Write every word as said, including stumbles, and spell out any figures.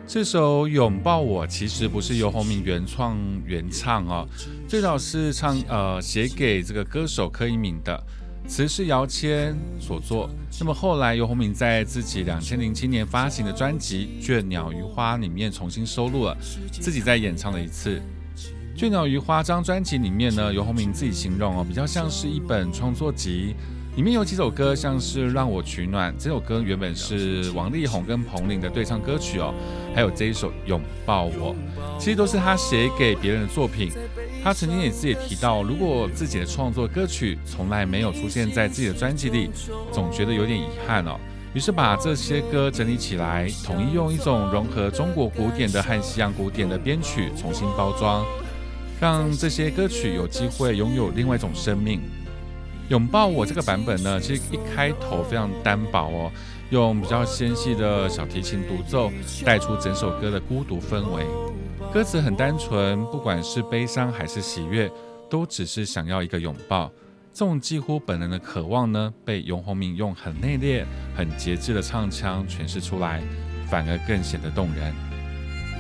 这首《拥抱我》其实不是游鸿明原创原唱哦，最早是唱呃写给这个歌手柯以敏的，词是姚谦所作。那么后来游鸿明在自己两千零七年发行的专辑《倦鸟于花》里面重新收录了，自己再演唱了一次。《倦鸟于花》这张专辑里面呢，游鸿明自己形容哦，比较像是一本创作集。里面有几首歌，像是《让我取暖》这首歌原本是王力宏跟彭羚的对唱歌曲哦，还有这一首《拥抱我》，其实都是他写给别人的作品。他曾经也自己提到，如果自己的创作歌曲从来没有出现在自己的专辑里，总觉得有点遗憾哦。于是把这些歌整理起来，统一用一种融合中国古典的和西洋古典的编曲重新包装，让这些歌曲有机会拥有另外一种生命。拥抱我这个版本呢，其实一开头非常单薄哦，用比较纤细的小提琴独奏带出整首歌的孤独氛围。歌词很单纯，不管是悲伤还是喜悦，都只是想要一个拥抱。这种几乎本能的渴望呢，被游鸿明用很内敛、很节制的唱腔诠释出来，反而更显得动人。